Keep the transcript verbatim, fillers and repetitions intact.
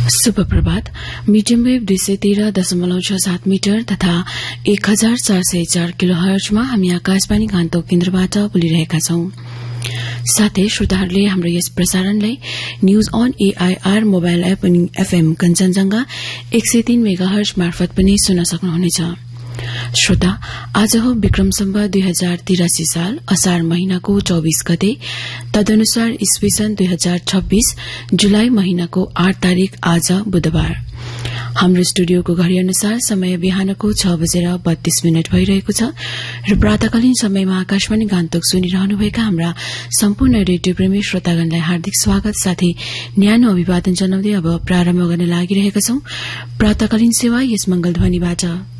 शुभ प्रभात। Medium wave दुई सय तेह्र दशमलव छ सात मिटर तथा एक हजार चार सय चार किलो हर्जमा हामी आकाशवाणी गान्तोक केन्द्रबाट बोलिरहेका छौं। साथै श्रोताहरूले हाम्रो यस प्रसारणलाई news on AIR mobile app अनि एफएम कञ्चनजंघा एक सय तीन मेगा हर्ज मार्फत पनि सुन्न सक्नुहुनेछ। श्रोता, आज हो विक्रम सम्वत दुई हजार तिरासी साल असार महीनाको चौबीस गते, तदनुसार ईस्वी सन् दुई हजार छब्बीस जुलाई महीनाको आठ तारीक आज बुधबार। हाम्रो स्टुडियोको घड़ी अनुसार समय बिहानको छ बजेर बत्तीस मिनट भइरहेको छ र प्रातकालीन समयमा आकाशवाणी गान्तोक सुनिरहनुभएका हाम्रा सम्पूर्ण रेडियो प्रेमी श्रोतागणलाई हार्दिक स्वागत साथै न्यानो अभिवादन जनाउँदै अब प्रारम्भ गर्न लागिरहेका छौं प्रातकालीन सेवा यस मंगलध्वनिबाट।